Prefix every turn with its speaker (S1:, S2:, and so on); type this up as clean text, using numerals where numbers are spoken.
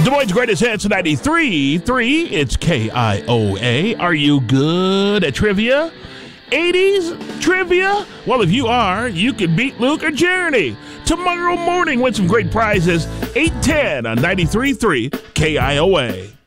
S1: Des Moines' greatest hits 93.3. It's KIOA. Are you good at trivia? 80s trivia? Well, if you are, you can beat Luke or Jeremy. Tomorrow morning, win some great prizes. 8:10 on 93.3 KIOA.